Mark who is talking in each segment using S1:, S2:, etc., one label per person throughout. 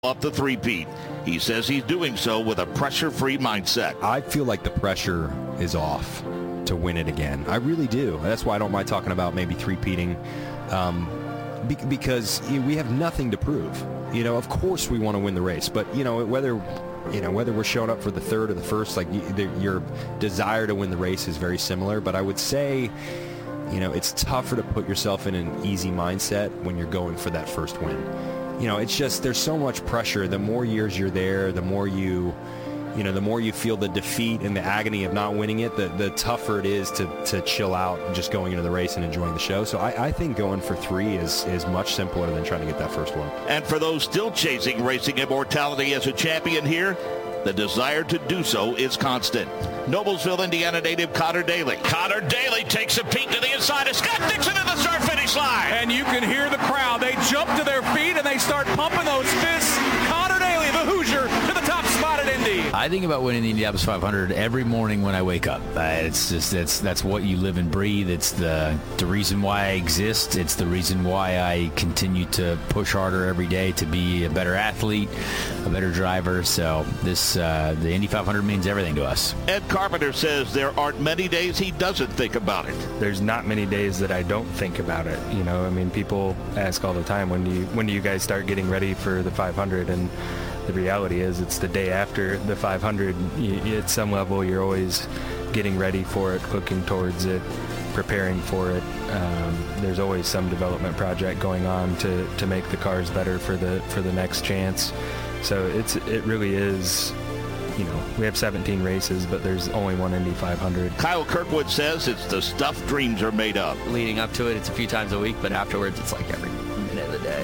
S1: off the three-peat. He says he's doing so with a pressure-free mindset.
S2: I feel like the pressure is off to win it again. I really do. That's why I don't mind talking about maybe three-peating, because we have nothing to prove. Of course we want to win the race, but whether we're showing up for the third or the first, your desire to win the race is very similar. But I would say, it's tougher to put yourself in an easy mindset when you're going for that first win. It's just, there's so much pressure. The more years you're there, the more you feel the defeat and the agony of not winning it, the tougher it is to chill out and just going into the race and enjoying the show. So I think going for 3 is much simpler than trying to get that first one.
S1: And for those still chasing racing immortality as a champion here, the desire to do so is constant. Noblesville, Indiana native Connor Daly. Connor Daly takes a peek to the inside of Scott Dixon at the start-finish line.
S3: And you can hear the crowd. They jump to their feet and they start pumping those fists. Connor Daly, the Hoosier, to the top spot at Indy.
S4: I think about winning the Indianapolis 500 every morning when I wake up. It's just that's what you live and breathe. It's the reason why I exist. It's the reason why I continue to push harder every day to be a better athlete, a better driver. So the Indy 500 means everything to us.
S1: Ed Carpenter says there aren't many days he doesn't think about it.
S5: There's not many days that I don't think about it. People ask all the time, when do you guys start getting ready for the 500? And the reality is it's the day after the 500. At some level, you're always getting ready for it, looking towards it, preparing for it. There's always some development project going on to make the cars better for the next chance. So it really is. We have 17 races, but there's only one Indy 500.
S1: Kyle Kirkwood says it's the stuff dreams are made of.
S6: Leading up to it, it's a few times a week, but afterwards, it's like every minute of the day.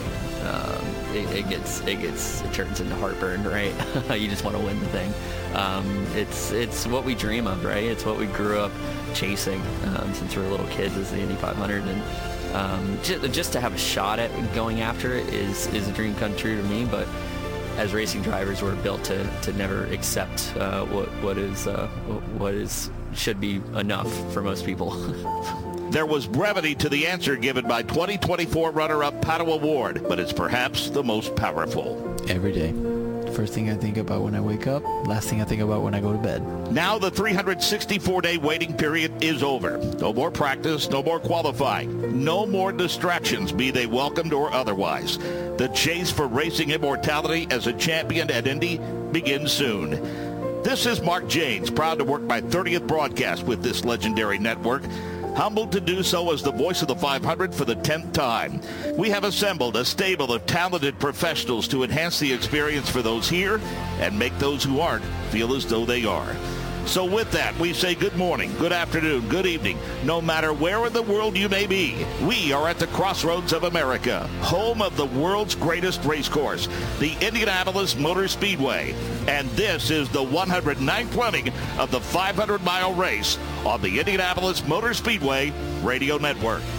S6: It turns into heartburn, right? You just want to win the thing. It's what we dream of, right? It's what we grew up chasing since we were little kids, is the Indy 500, and just to have a shot at going after it is a dream come true to me. But as racing drivers, we're built to never accept what should be enough for most people.
S1: There was brevity to the answer given by 2024 runner-up Pato O'Ward, but it's perhaps the most powerful.
S7: Every day. First thing I think about when I wake up, last thing I think about when I go to bed.
S1: Now the 364-day waiting period is over. No more practice, no more qualifying, no more distractions, be they welcomed or otherwise. The chase for racing immortality as a champion at Indy begins soon. This is Mark Jaynes, proud to work my 30th broadcast with this legendary network. Humbled to do so as the voice of the 500 for the 10th time. We have assembled a stable of talented professionals to enhance the experience for those here and make those who aren't feel as though they are. So with that, we say good morning, good afternoon, good evening. No matter where in the world you may be, we are at the crossroads of America, home of the world's greatest race course, the Indianapolis Motor Speedway. And this is the 109th running of the 500-mile race on the Indianapolis Motor Speedway Radio Network.